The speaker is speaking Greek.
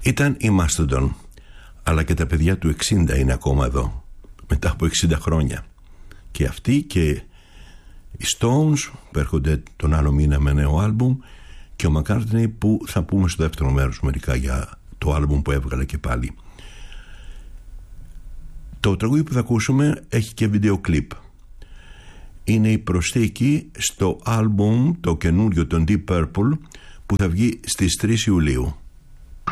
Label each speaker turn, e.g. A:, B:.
A: Ήταν η Mastodon, αλλά και τα παιδιά του 60 είναι ακόμα εδώ, μετά από 60 χρόνια. Και αυτοί και οι Stones που έρχονται τον άλλο μήνα με νέο άλμπουμ, και ο McCartney που θα πούμε στο δεύτερο μέρος μερικά για το άλμπουμ που έβγαλε και πάλι. Το τραγούδι που θα ακούσουμε έχει και βίντεο κλιπ. Είναι η προσθήκη στο άλμπουμ το καινούριο των Deep Purple που θα βγει στις 3 Ιουλίου.